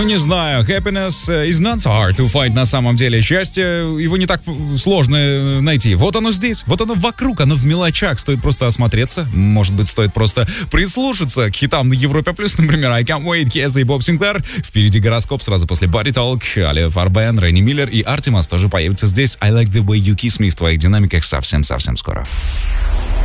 Не знаю, happiness is not so hard to find на самом деле. Счастье, его не так сложно найти. Вот оно здесь, вот оно вокруг, оно в мелочах. Стоит просто осмотреться. Может быть, стоит просто прислушаться к хитам на Европе+, например, I Can't Wait, Кеза и Боб Синклер. Впереди гороскоп, сразу после Body Talk, Алия Фарбен, Ренни Миллер и Артемас тоже появятся здесь. I Like The Way You Kiss Me в твоих динамиках совсем-совсем скоро.